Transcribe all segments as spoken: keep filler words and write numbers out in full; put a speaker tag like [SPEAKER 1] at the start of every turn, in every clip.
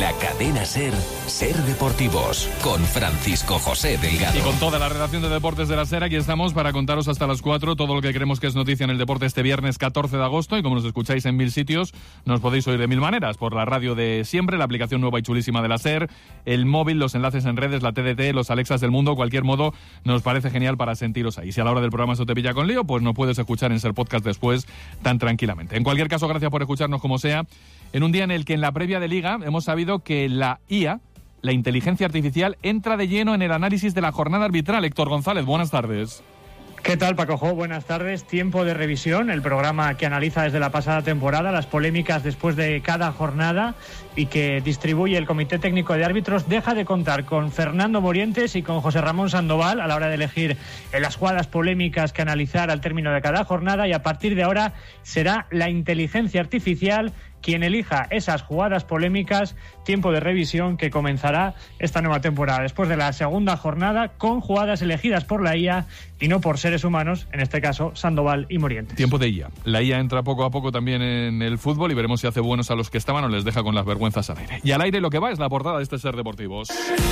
[SPEAKER 1] La cadena SER, SER Deportivos, con Francisco José Delgado.
[SPEAKER 2] Y con toda la redacción de Deportes de la SER, aquí estamos para contaros hasta las cuatro todo lo que creemos que es noticia en el deporte este viernes catorce de agosto. Y como nos escucháis en mil sitios, nos podéis oír de mil maneras, por la radio de siempre, la aplicación nueva y chulísima de la SER, el móvil, los enlaces en redes, la T D T, los Alexas del mundo, cualquier modo, nos parece genial para sentiros ahí. Si a la hora del programa eso te pilla con lío, pues nos puedes escuchar en SER Podcast después tan tranquilamente. En cualquier caso, gracias por escucharnos como sea, en un día en el que en la previa de Liga hemos sabido que la I A, la inteligencia artificial, entra de lleno en el análisis de la jornada arbitral. Héctor González, buenas tardes.
[SPEAKER 3] ¿Qué tal, Paco Jo? Buenas tardes. Tiempo de revisión, el programa que analiza desde la pasada temporada las polémicas después de cada jornada y que distribuye el Comité Técnico de Árbitros, deja de contar con Fernando Morientes y con José Ramón Sandoval a la hora de elegir las jugadas polémicas que analizar al término de cada jornada, y a partir de ahora será la inteligencia artificial quien elija esas jugadas polémicas. Tiempo de revisión que comenzará esta nueva temporada después de la segunda jornada con jugadas elegidas por la I A y no por seres humanos, en este caso Sandoval y Morientes.
[SPEAKER 2] Tiempo de I A. La I A entra poco a poco también en el fútbol y veremos si hace buenos a los que estaban o les deja con las vergüenzas al aire. Y al aire lo que va es la portada de este SER Deportivos.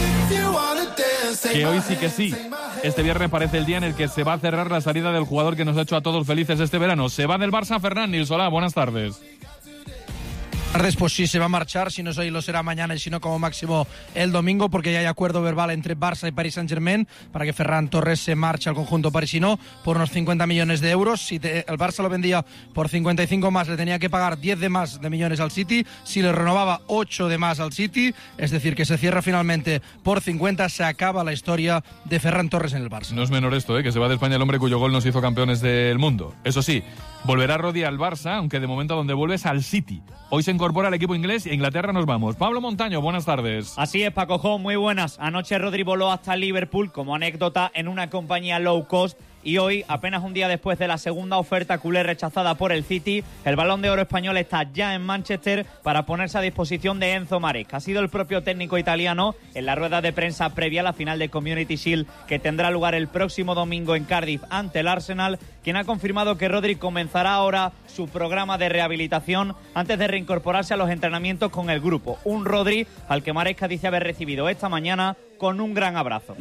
[SPEAKER 2] Que hoy sí que sí. Este viernes parece el día en el que se va a cerrar la salida del jugador que nos ha hecho a todos felices este verano. Se va del Barça Ferran Nilssolà. Buenas tardes.
[SPEAKER 4] Tardes, pues sí, se va a marchar, si no es hoy lo será mañana y si no como máximo el domingo, porque ya hay acuerdo verbal entre Barça y Paris Saint-Germain para que Ferran Torres se marche al conjunto parisino por unos cincuenta millones de euros. Si te, el Barça lo vendía por cincuenta y cinco más, le tenía que pagar diez de más de millones al City. Si le renovaba ocho de más al City, es decir, que se cierra finalmente por cincuenta, se acaba la historia de Ferran Torres en el Barça.
[SPEAKER 2] No es menor esto, ¿eh? Que se va de España el hombre cuyo gol nos hizo campeones del mundo. Eso sí, volverá Rodri al Barça, aunque de momento donde vuelve es al City. Hoy se incorpora al equipo inglés y a Inglaterra nos vamos. Pablo Montaño, buenas tardes.
[SPEAKER 5] Así es, Paco Jo, muy buenas. Anoche Rodri voló hasta Liverpool como anécdota en una compañía low cost. Y hoy, apenas un día después de la segunda oferta culé rechazada por el City, el Balón de Oro español está ya en Manchester para ponerse a disposición de Enzo Maresca. Ha sido el propio técnico italiano en la rueda de prensa previa a la final de Community Shield que tendrá lugar el próximo domingo en Cardiff ante el Arsenal, quien ha confirmado que Rodri comenzará ahora su programa de rehabilitación antes de reincorporarse a los entrenamientos con el grupo. Un Rodri al que Maresca dice haber recibido esta mañana con un gran abrazo.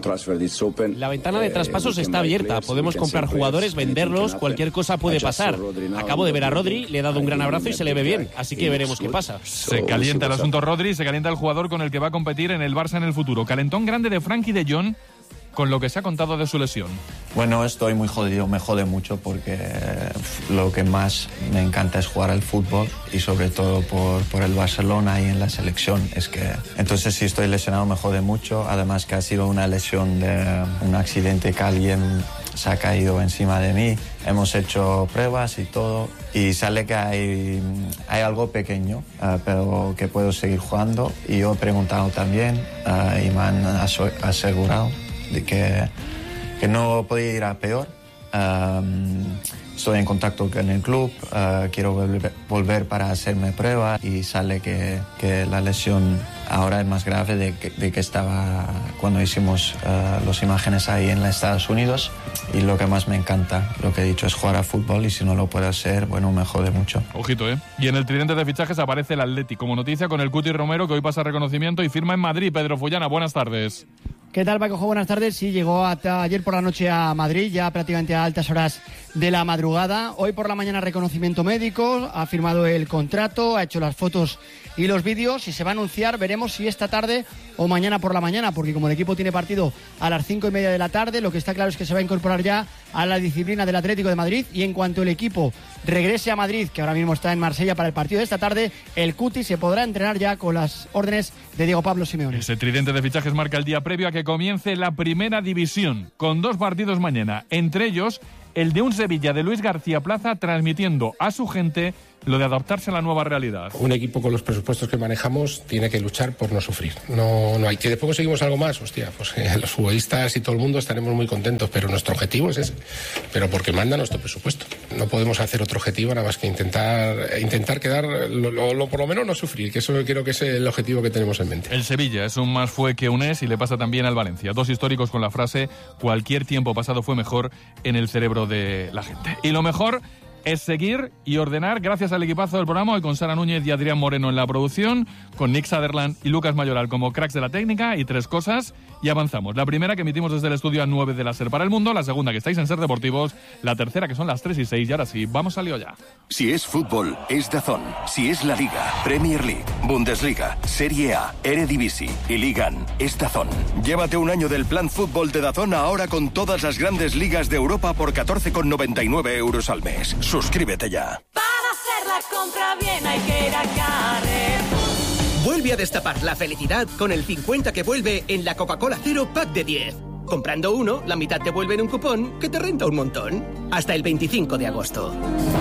[SPEAKER 6] La ventana de traspasos está abierta. Podemos comprar jugadores, venderlos, cualquier cosa puede pasar. Acabo de ver a Rodri, le he dado un gran abrazo y se le ve bien, así que veremos qué pasa.
[SPEAKER 2] Se calienta el asunto Rodri, se calienta el jugador con el que va a competir en el Barça en el futuro. Calentón grande de Frenkie de Jong con lo que se ha contado de su lesión.
[SPEAKER 7] Bueno, estoy muy jodido, me jode mucho porque lo que más me encanta es jugar al fútbol y sobre todo por, por el Barcelona y en la selección. Es que entonces si estoy lesionado me jode mucho, además que ha sido una lesión de un accidente que alguien se ha caído encima de mí. Hemos hecho pruebas y todo y sale que hay, hay algo pequeño, uh, pero que puedo seguir jugando. Y yo he preguntado también uh, y me han asegurado de que, que no podía ir a peor. Um, estoy en contacto con el club, uh, quiero volver, volver para hacerme prueba y sale que, que la lesión ahora es más grave de que, de que estaba cuando hicimos uh, las imágenes ahí en los Estados Unidos. Y lo que más me encanta, lo que he dicho, es jugar a fútbol y si no lo puedo hacer, bueno, me jode mucho.
[SPEAKER 2] Ojito, ¿eh? Y en el tridente de fichajes aparece el Atleti como noticia con el Cuti Romero, que hoy pasa reconocimiento y firma en Madrid. Pedro Fullana, buenas tardes.
[SPEAKER 8] ¿Qué tal, Paco? Buenas tardes. Sí, llegó hasta ayer por la noche a Madrid, ya prácticamente a altas horas de la madrugada. Hoy por la mañana reconocimiento médico, ha firmado el contrato, ha hecho las fotos y los vídeos y se va a anunciar, veremos si esta tarde o mañana por la mañana, porque como el equipo tiene partido a las cinco y media de la tarde, lo que está claro es que se va a incorporar ya a la disciplina del Atlético de Madrid y en cuanto el equipo regrese a Madrid, que ahora mismo está en Marsella para el partido de esta tarde, el Cuti se podrá entrenar ya con las órdenes de Diego Pablo Simeone.
[SPEAKER 2] Ese tridente de fichajes marca el día previo a que comience la primera división, con dos partidos mañana, entre ellos el de un Sevilla de Luis García Plaza transmitiendo a su gente lo de adaptarse a la nueva realidad.
[SPEAKER 9] Un equipo con los presupuestos que manejamos tiene que luchar por no sufrir. No, no hay que después conseguimos algo más, hostia, pues eh, los futbolistas y todo el mundo estaremos muy contentos, pero nuestro objetivo es ese, pero porque manda nuestro presupuesto. No podemos hacer otro objetivo nada más que intentar intentar quedar, lo, lo, lo, por lo menos no sufrir, que eso creo que es el objetivo que tenemos en mente.
[SPEAKER 2] El Sevilla es un más fue que un es y le pasa también al Valencia. Dos históricos con la frase cualquier tiempo pasado fue mejor en el cerebro de la gente. Y lo mejor es seguir y ordenar gracias al equipazo del programa, hoy con Sara Núñez y Adrián Moreno en la producción, con Nick Sutherland y Lucas Mayoral como cracks de la técnica, y tres cosas y avanzamos. La primera que emitimos desde el estudio a nueve de la SER para el mundo, la segunda que estáis en SER Deportivos, la tercera que son las tres y seis, y ahora sí, vamos al lío ya.
[SPEAKER 10] Si es fútbol, es DAZN. Si es la Liga, Premier League, Bundesliga, Serie A, Eredivisie y Ligan, es DAZN. Llévate un año del plan fútbol de DAZN ahora con todas las grandes ligas de Europa por catorce con noventa y nueve euros al mes. Suscríbete ya.
[SPEAKER 11] Para hacer la compra bien hay que ir a Carrefour. Vuelve a destapar la felicidad con el cincuenta que vuelve en la Coca-Cola Cero Pack de diez. Comprando uno, la mitad te vuelve en un cupón que te renta un montón. Hasta el veinticinco de agosto.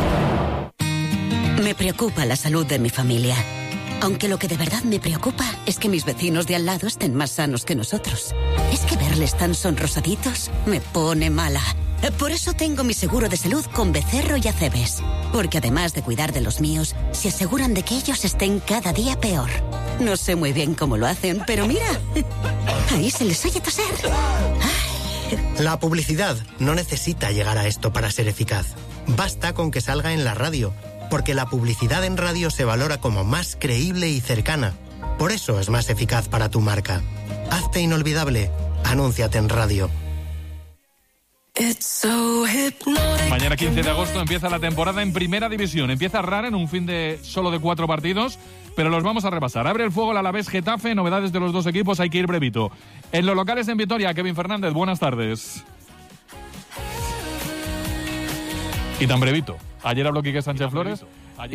[SPEAKER 12] Me preocupa la salud de mi familia. Aunque lo que de verdad me preocupa es que mis vecinos de al lado estén más sanos que nosotros. Es que verles tan sonrosaditos me pone mala. Por eso tengo mi seguro de salud con Becerro y Acebes. Porque además de cuidar de los míos, se aseguran de que ellos estén cada día peor. No sé muy bien cómo lo hacen, pero mira, ahí se les oye toser. Ay.
[SPEAKER 13] La publicidad no necesita llegar a esto para ser eficaz. Basta con que salga en la radio, porque la publicidad en radio se valora como más creíble y cercana. Por eso es más eficaz para tu marca. Hazte inolvidable. Anúnciate en radio.
[SPEAKER 2] Mañana quince de agosto empieza la temporada en Primera División. Empieza rara en un fin de solo de cuatro partidos, pero los vamos a repasar. Abre el fuego el Alavés Getafe, novedades de los dos equipos, hay que ir brevito. En los locales en Vitoria, Kevin Fernández, buenas tardes. Y tan brevito. Ayer habló Quique Sánchez Flores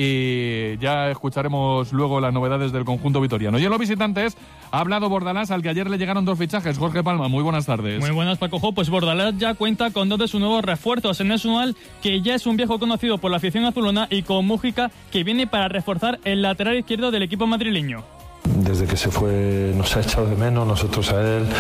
[SPEAKER 2] y ya escucharemos luego las novedades del conjunto vitoriano. Y en los visitantes ha hablado Bordalás, al que ayer le llegaron dos fichajes. Jorge Palma, muy buenas tardes.
[SPEAKER 14] Muy buenas, Paco Jo. Pues Bordalás ya cuenta con dos de sus nuevos refuerzos. En Esual, que ya es un viejo conocido por la afición azulona, y con Mújica, que viene para reforzar el lateral izquierdo del equipo madrileño.
[SPEAKER 15] Desde que se fue nos ha echado de menos, nosotros a él,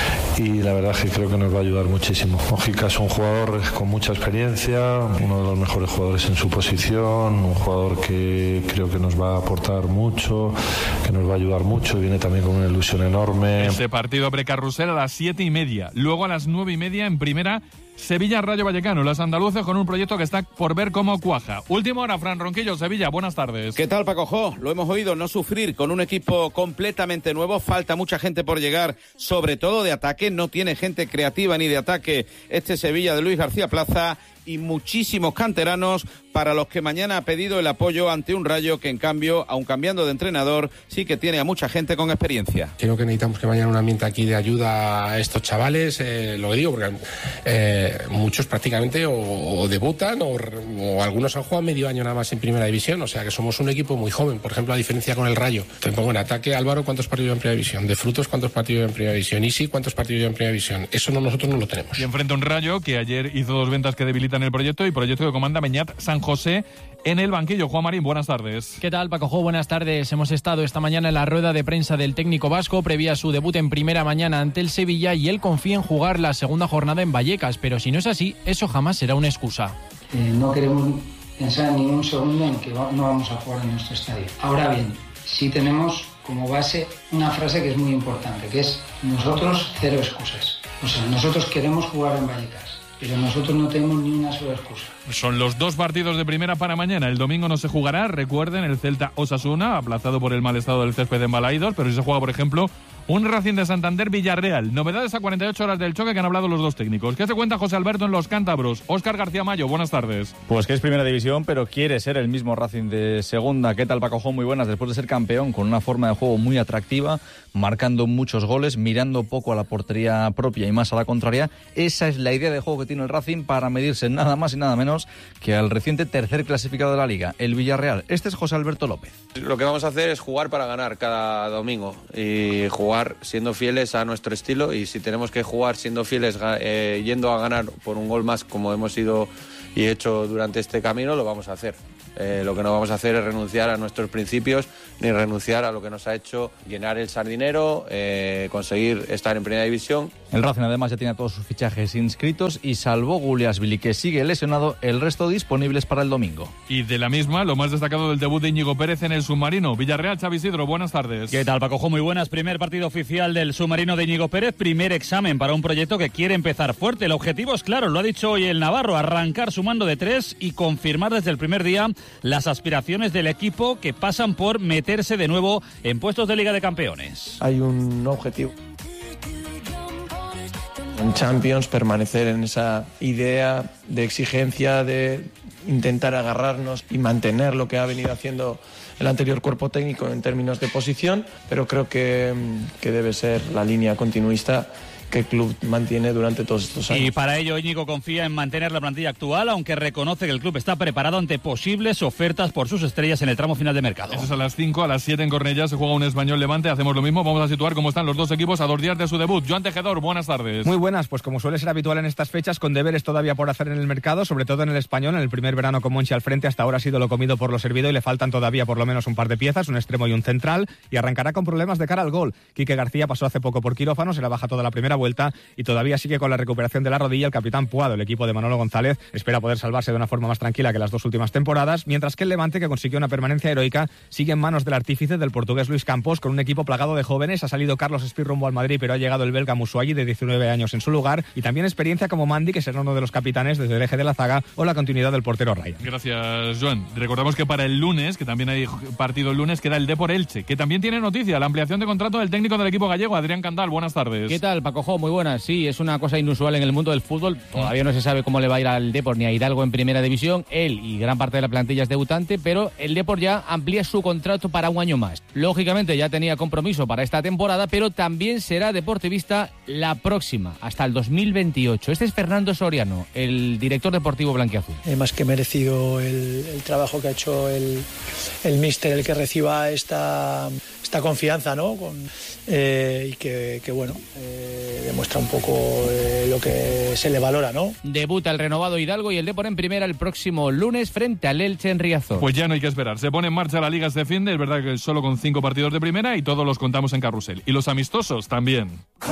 [SPEAKER 15] y la verdad es que creo que nos va a ayudar muchísimo. Mújica es un jugador con mucha experiencia, uno de los mejores jugadores en su posición, un jugador que creo que nos va a aportar mucho, que nos va a ayudar mucho, y viene también con una ilusión enorme.
[SPEAKER 2] Ese partido precarrusel a las siete y media, luego a las nueve y media en primera, Sevilla Rayo Vallecano, las andaluces con un proyecto que está por ver cómo cuaja. Última hora, Fran Ronquillo, Sevilla, buenas tardes.
[SPEAKER 16] ¿Qué tal, Paco Jo? Lo hemos oído, no sufrir con un equipo completamente nuevo, falta mucha gente por llegar, sobre todo de ataque, no tiene gente creativa ni de ataque este Sevilla de Luis García Plaza, y muchísimos canteranos para los que mañana ha pedido el apoyo ante un Rayo que, en cambio, aun cambiando de entrenador, sí que tiene a mucha gente con experiencia.
[SPEAKER 9] Creo que necesitamos que mañana un ambiente aquí de ayuda a estos chavales, eh, lo que digo, porque eh, muchos prácticamente o, o debutan o, o algunos han jugado medio año nada más en Primera División, o sea que somos un equipo muy joven, por ejemplo, a diferencia con el Rayo. Te pongo en ataque, Álvaro, ¿cuántos partidos en Primera División? De Frutos, ¿cuántos partidos en Primera División? Isi, ¿cuántos partidos en Primera División? Eso no, nosotros no lo tenemos.
[SPEAKER 2] Y enfrenta un Rayo que ayer hizo dos ventas que debilitan el proyecto, y proyecto que comanda Beñat San José en el banquillo. Juan Marín, buenas tardes.
[SPEAKER 17] ¿Qué tal, Paco Jo? Buenas tardes. Hemos estado esta mañana en la rueda de prensa del técnico vasco previa su debut en primera mañana ante el Sevilla, y él confía en jugar la segunda jornada en Vallecas, pero si no es así, eso jamás será una excusa.
[SPEAKER 18] Eh, no queremos pensar ni un segundo en que no vamos a jugar en nuestro estadio. Ahora bien, sí tenemos como base una frase que es muy importante, que es: nosotros cero excusas. O sea, nosotros queremos jugar en Vallecas, pero nosotros no tenemos ni una sola excusa.
[SPEAKER 2] Son los dos partidos de primera para mañana. El domingo no se jugará, recuerden, el Celta Osasuna, aplazado por el mal estado del césped en Balaidos, pero sí se juega, por ejemplo, un Racing de Santander Villarreal. Novedades a cuarenta y ocho horas del choque que han hablado los dos técnicos. ¿Qué se cuenta José Alberto en los cántabros? Óscar García Mayo, buenas tardes.
[SPEAKER 19] Pues que es Primera División, pero quiere ser el mismo Racing de Segunda. ¿Qué tal, Paco Jo? Muy buenas. Después de ser campeón, con una forma de juego muy atractiva, marcando muchos goles, mirando poco a la portería propia y más a la contraria, esa es la idea de juego que tiene el Racing para medirse nada más y nada menos que al reciente tercer clasificado de la Liga, el Villarreal. Este es José Alberto López.
[SPEAKER 20] Lo que vamos a hacer es jugar para ganar cada domingo y jugar siendo fieles a nuestro estilo, y si tenemos que jugar siendo fieles eh, yendo a ganar por un gol más, como hemos ido y hecho durante este camino, lo vamos a hacer. Eh, lo que no vamos a hacer es renunciar a nuestros principios ni renunciar a lo que nos ha hecho llenar el sardinero, eh, conseguir estar en Primera División
[SPEAKER 19] El Racing además ya tiene todos sus fichajes inscritos y salvo Guliasvili, que sigue lesionado, el resto disponibles para el domingo.
[SPEAKER 2] Y de la misma, lo más destacado del debut de Íñigo Pérez en el submarino. Villarreal, Xavi Isidro, buenas tardes.
[SPEAKER 21] ¿Qué tal, Paco? Muy buenas. Primer partido oficial del submarino de Íñigo Pérez, primer examen para un proyecto que quiere empezar fuerte. El objetivo es claro, lo ha dicho hoy el navarro, arrancar sumando de tres y confirmar desde el primer día las aspiraciones del equipo, que pasan por meterse de nuevo en puestos de Liga de Campeones.
[SPEAKER 22] Hay un objetivo en Champions, permanecer en esa idea de exigencia, de intentar agarrarnos y mantener lo que ha venido haciendo el anterior cuerpo técnico en términos de posición, pero creo que, que debe ser la línea continuista que el club mantiene durante todos estos años.
[SPEAKER 21] Y para ello Íñigo confía en mantener la plantilla actual, aunque reconoce que el club está preparado ante posibles ofertas por sus estrellas en el tramo final de mercado.
[SPEAKER 2] Eso es a las cinco, a las siete en Cornellá se juega un Español Levante, hacemos lo mismo, vamos a situar cómo están los dos equipos a dos días de su debut. Joan Tejedor, buenas tardes.
[SPEAKER 23] Muy buenas, pues como suele ser habitual en estas fechas, con deberes todavía por hacer en el mercado, sobre todo en el Español, en el primer verano con Monchi al frente, hasta ahora ha sido lo comido por lo servido y le faltan todavía por lo menos un par de piezas, un extremo y un central, y arrancará con problemas de cara al gol. Quique García pasó hace poco por quirófano, se la baja toda la primera vuelta y todavía Todavía sigue con la recuperación de la rodilla el capitán Puado. El equipo de Manolo González espera poder salvarse de una forma más tranquila que las dos últimas temporadas, mientras que el Levante, que consiguió una permanencia heroica, sigue en manos del artífice del portugués Luis Campos, con un equipo plagado de jóvenes. Ha salido Carlos Espí rumbo al Madrid, pero ha llegado el belga Musuayi, de diecinueve años, en su lugar, y también experiencia como Mandy, que será uno de los capitanes desde el eje de la zaga, o la continuidad del portero Raya.
[SPEAKER 2] Gracias, Joan. Recordamos que para el lunes, que también hay partido el lunes, queda el Depor Elche, que también tiene noticia, la ampliación de contrato del técnico del equipo gallego, Adrián Candal. Buenas tardes.
[SPEAKER 24] ¿Qué tal, Paco? Muy buenas. Sí, es una cosa inusual en el mundo del fútbol. Todavía no se sabe cómo le va a ir al Depor ni a Hidalgo en primera división. Él y gran parte de la plantilla es debutante, pero el Depor ya amplía su contrato para un año más. Lógicamente ya tenía compromiso para esta temporada, pero también será deportivista la próxima, hasta el dos mil veintiocho. Este es Fernando Soriano, el director deportivo blanquiazul.
[SPEAKER 25] Eh, más que merecido el, el trabajo que ha hecho el, el míster, el que reciba esta, esta confianza, ¿no? Con, eh, y que, que bueno, eh, demuestra un poco eh, lo que se le valora, ¿no?
[SPEAKER 24] Debuta el renovado Hidalgo y el Depor en primera el próximo lunes frente al Elche en Riazor.
[SPEAKER 2] Pues ya no hay que esperar. Se pone en marcha la Liga este fin de, es verdad que solo con cinco partidos de primera y todos los contamos en carrusel. Y los amistosos también.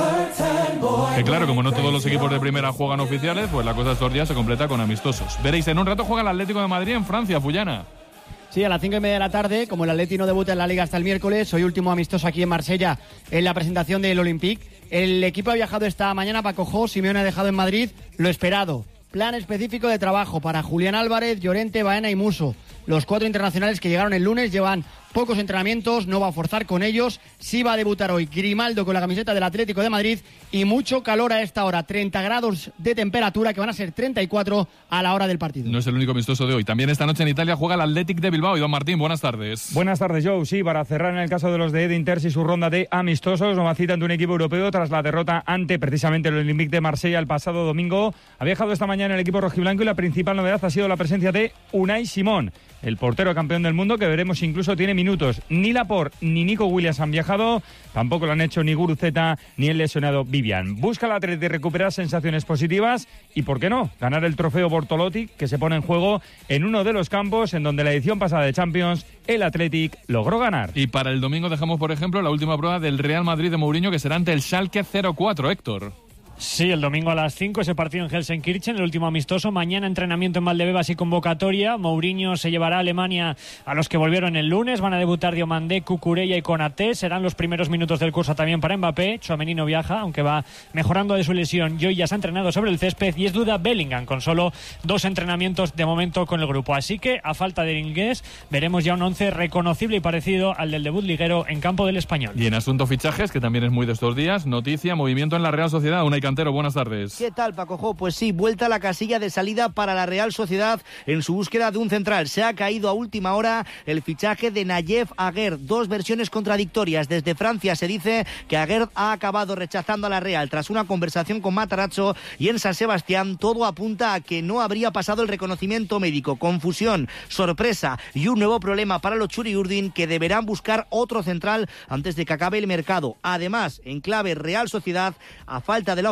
[SPEAKER 2] Que claro, como no todos los equipos de primera juegan oficiales, pues la cosa estos días se completa con amistosos. Veréis, en un rato juega el Atlético de Madrid en Francia, Fullana.
[SPEAKER 8] Sí, a las cinco y media de la tarde, como el Atleti no debuta en la Liga hasta el miércoles, hoy último amistoso aquí en Marsella en la presentación del Olympique. El equipo ha viajado esta mañana para Cojó, Simeone ha dejado en Madrid lo esperado. Plan específico de trabajo para Julián Álvarez, Llorente, Baena y Muso. Los cuatro internacionales que llegaron el lunes llevan pocos entrenamientos, no va a forzar con ellos. Sí va a debutar hoy Grimaldo con la camiseta del Atlético de Madrid y mucho calor a esta hora, treinta grados de temperatura que van a ser treinta y cuatro a la hora del partido.
[SPEAKER 2] No es el único amistoso de hoy. También esta noche en Italia juega el Athletic de Bilbao. Iván Martín, buenas tardes.
[SPEAKER 26] Buenas tardes, Joe. Sí, para cerrar en el caso de los de Edin Terzi su ronda de amistosos, nueva cita ante un equipo europeo tras la derrota ante precisamente el Olympique de Marsella el pasado domingo. Ha viajado esta mañana el equipo rojiblanco y la principal novedad ha sido la presencia de Unai Simón, el portero campeón del mundo, que veremos si incluso tiene minutos. Ni Laporte ni Nico Williams han viajado, tampoco lo han hecho ni Guruceta ni el lesionado Vivian. Busca el Atleti recuperar sensaciones positivas y, ¿por qué no?, ganar el trofeo Bortolotti, que se pone en juego en uno de los campos en donde la edición pasada de Champions el Athletic logró ganar.
[SPEAKER 2] Y para el domingo dejamos, por ejemplo, la última prueba del Real Madrid de Mourinho, que será ante el Schalke cero cuatro, Héctor.
[SPEAKER 3] Sí, el domingo a las cinco ese partido en Gelsenkirchen, el último amistoso. Mañana entrenamiento en Valdebebas y convocatoria. Mourinho se llevará a Alemania a los que volvieron el lunes. Van a debutar Diomandé, Cucurella y Konaté. Serán los primeros minutos del curso también para Mbappé. Tchouaméni no viaja, aunque va mejorando de su lesión. Y hoy ya se ha entrenado sobre el césped y es duda Bellingham, con solo dos entrenamientos de momento con el grupo. Así que, a falta del inglés, veremos ya un once reconocible y parecido al del debut liguero en campo del Español.
[SPEAKER 2] Y en asunto fichajes, que también es muy de estos días, noticia, movimiento en la Real Sociedad. Una Cantero, buenas tardes.
[SPEAKER 27] ¿Qué tal, Paco Jo? Pues sí, vuelta a la casilla de salida para la Real Sociedad en su búsqueda de un central. Se ha caído a última hora el fichaje de Nayef Aguerd. Dos versiones contradictorias. Desde Francia se dice que Aguerd ha acabado rechazando a la Real tras una conversación con Matarazzo, y en San Sebastián todo apunta a que no habría pasado el reconocimiento médico. Confusión, sorpresa y un nuevo problema para los Churi-Urdin, que deberán buscar otro central antes de que acabe el mercado. Además, en clave Real Sociedad, a falta de la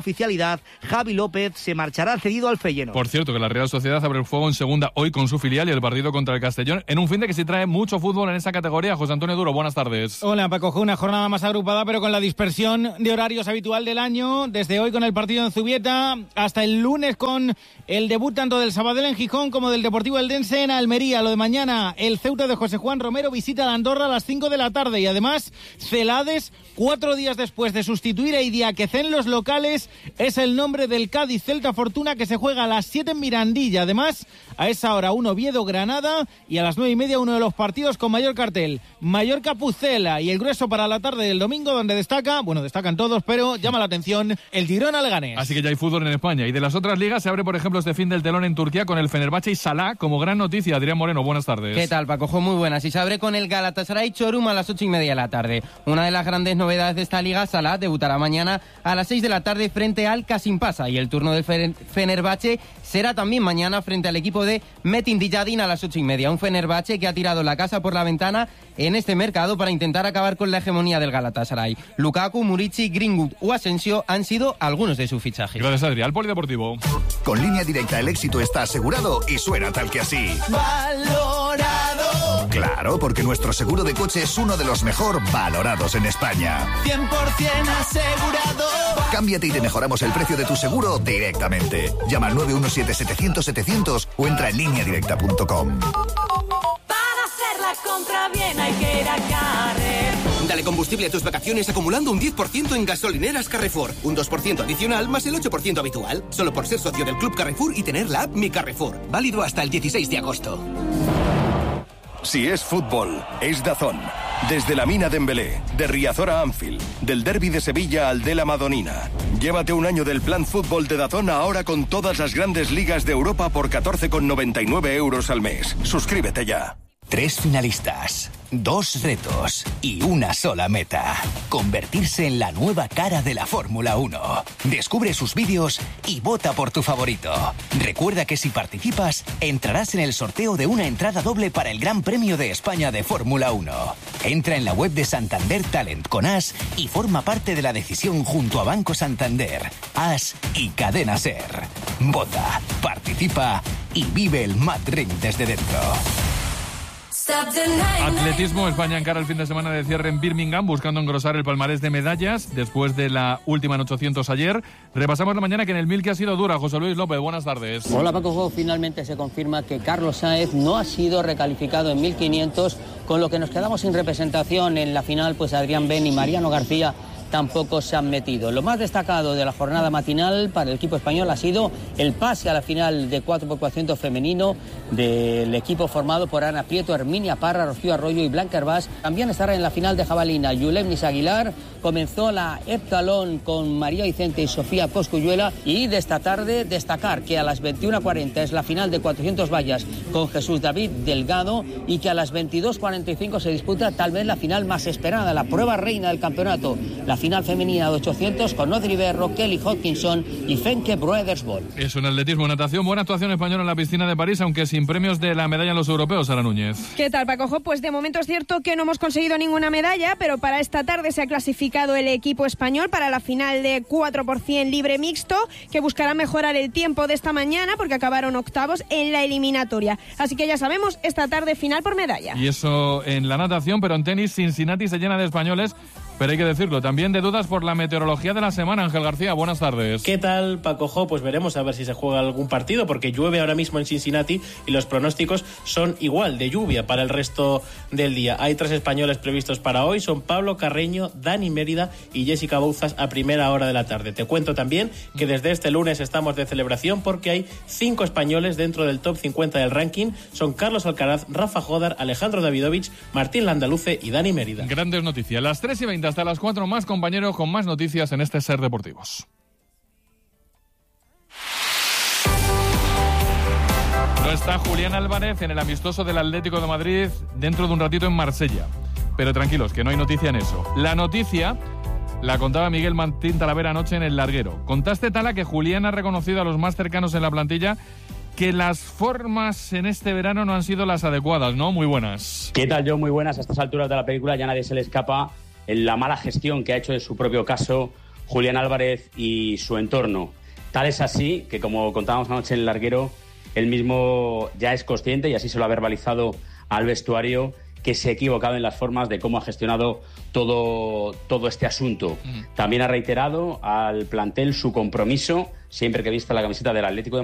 [SPEAKER 27] oficialidad, Javi López se marchará cedido al Feyenoord.
[SPEAKER 2] Por cierto, que la Real Sociedad abre el fuego en segunda hoy con su filial y el partido contra el Castellón, en un fin de que sí trae mucho fútbol en esa categoría. José Antonio Duro, buenas tardes.
[SPEAKER 1] Hola, Paco, una jornada más agrupada, pero con la dispersión de horarios habitual del año, desde hoy con el partido en Zubieta hasta el lunes con el debut tanto del Sabadell en Gijón como del Deportivo Eldense en Almería. Lo de mañana, el Ceuta de José Juan Romero visita a Andorra a las cinco de la tarde y además Celades, cuatro días después de sustituir a Idiáquez en los locales, es el nombre del Cádiz Celta Fortuna que se juega a las siete en Mirandilla. Además, a esa hora un Oviedo Granada y a las nueve y media uno de los partidos con mayor cartel, Mallorca Pucela, y el grueso para la tarde del domingo donde destaca, bueno, destacan todos, pero llama la atención el Girona Leganés.
[SPEAKER 2] Así que ya hay fútbol en España. Y de las otras ligas se abre, por ejemplo, este fin del telón en Turquía con el Fenerbahce y Salah como gran noticia. Adrián Moreno, buenas tardes.
[SPEAKER 4] ¿Qué tal, Paco? Muy buenas. Y se abre con el Galatasaray Çorum a las ocho y media de la tarde. Una de las grandes novedades de esta liga, Salah debutará mañana a las seis de la tarde frente al Kasimpasa, y el turno del Fenerbahce será también mañana frente al equipo de Metin Diyadin a las ocho y media. Un Fenerbahce que ha tirado la casa por la ventana en este mercado para intentar acabar con la hegemonía del Galatasaray. Lukaku, Murici, Greenwood o Asensio han sido algunos de sus fichajes.
[SPEAKER 2] Gracias, Adrián. Al Polideportivo.
[SPEAKER 5] Con Línea Directa el éxito está asegurado y suena tal que así.
[SPEAKER 6] Valorado.
[SPEAKER 5] Claro, porque nuestro seguro de coche es uno de los mejor valorados en España.
[SPEAKER 6] cien por ciento asegurado.
[SPEAKER 5] Cámbiate y te mejoramos el precio de tu seguro directamente. Llama al nueve uno siete setecientos setecientos o entra en línea directa punto com.
[SPEAKER 6] Para hacer la compra bien hay que ir a Carrefour.
[SPEAKER 7] Dale combustible a tus vacaciones acumulando un diez por ciento en gasolineras Carrefour. Un dos por ciento adicional más el ocho por ciento habitual. Solo por ser socio del Club Carrefour y tener la app Mi Carrefour. Válido hasta el dieciséis de agosto.
[SPEAKER 10] Si es fútbol, es DAZN. Desde la Mina Dembélé, de Riazor a Anfield, del Derbi de Sevilla al de la Madonina. Llévate un año del plan fútbol de DAZN ahora con todas las grandes ligas de Europa por catorce con noventa y nueve euros al mes. Suscríbete ya.
[SPEAKER 11] Tres finalistas, dos retos y una sola meta. Convertirse en la nueva cara de la Fórmula uno. Descubre sus vídeos y vota por tu favorito. Recuerda que si participas, entrarás en el sorteo de una entrada doble para el Gran Premio de España de Fórmula uno. Entra en la web de Santander Talent con As y forma parte de la decisión junto a Banco Santander, As y Cadena Ser. Vota, participa y vive el Mad Ring desde dentro.
[SPEAKER 2] Atletismo. España encara el fin de semana de cierre en Birmingham buscando engrosar el palmarés de medallas después de la última en ochocientos ayer. Repasamos la mañana que en el mil que ha sido dura. José Luis López, buenas tardes.
[SPEAKER 28] Hola Paco, finalmente se confirma que Carlos Sáenz no ha sido recalificado en mil quinientos, con lo que nos quedamos sin representación en la final, pues Adrián Ben y Mariano García tampoco se han metido. Lo más destacado de la jornada matinal para el equipo español ha sido el pase a la final de cuatro por cuatrocientos femenino del equipo formado por Ana Prieto, Herminia Parra, Rocío Arroyo y Blanca Hervás. También estará en la final de jabalina Yulemnis Aguilar. Comenzó la heptalón con María Vicente y Sofía Cosculluela, y de esta tarde destacar que a las veintiuna cuarenta es la final de cuatrocientos vallas con Jesús David Delgado, y que a las veintidós cuarenta y cinco se disputa tal vez la final más esperada, la prueba reina del campeonato, la final femenina de ochocientos con Audrey Berro, Kelly Hodkinson y Fenke Broedersborg.
[SPEAKER 2] Eso en atletismo. Natación, buena actuación española en la piscina de París, aunque sin premios de la medalla en los europeos. Sara Núñez.
[SPEAKER 29] ¿Qué tal, Paco? Pues de momento es cierto que no hemos conseguido ninguna medalla, pero para esta tarde se ha clasificado el equipo español para la final de cuatro por ciento libre mixto, que buscará mejorar el tiempo de esta mañana porque acabaron octavos en la eliminatoria. Así que ya sabemos, esta tarde final por medalla.
[SPEAKER 2] Y eso en la natación, pero en tenis Cincinnati se llena de españoles. Pero hay que decirlo, también de dudas por la meteorología de la semana. Ángel García, buenas tardes.
[SPEAKER 30] ¿Qué tal, Paco Jo? Pues veremos a ver si se juega algún partido, porque llueve ahora mismo en Cincinnati y los pronósticos son igual, de lluvia para el resto del día. Hay tres españoles previstos para hoy, son Pablo Carreño, Dani Mérida y Jessica Bouzas a primera hora de la tarde. Te cuento también que desde este lunes estamos de celebración porque hay cinco españoles dentro del top cincuenta del ranking. Son Carlos Alcaraz, Rafa Jodar, Alejandro Davidovich, Martín Landaluce y Dani Mérida.
[SPEAKER 2] Grandes noticias. Las tres y veinte hasta las cuatro, más compañeros con más noticias en este Ser Deportivos. No está Julián Álvarez en el amistoso del Atlético de Madrid dentro de un ratito en Marsella. Pero tranquilos, que no hay noticia en eso. La noticia la contaba Miguel Martín Talavera anoche en El Larguero. Contaste, Tala, que Julián ha reconocido a los más cercanos en la plantilla que las formas en este verano no han sido las adecuadas, ¿no? Muy buenas.
[SPEAKER 31] ¿Qué tal, yo? Muy buenas. A estas alturas de la película ya nadie se le escapa en la mala gestión que ha hecho de su propio caso
[SPEAKER 9] Julián Álvarez y su entorno. Tal es así que, como contábamos anoche en el larguero, él mismo ya es consciente, y así se lo ha verbalizado al vestuario, que se ha equivocado en las formas de cómo ha gestionado todo, todo este asunto. Mm. También ha reiterado al plantel su compromiso, siempre que vista la camiseta del Atlético de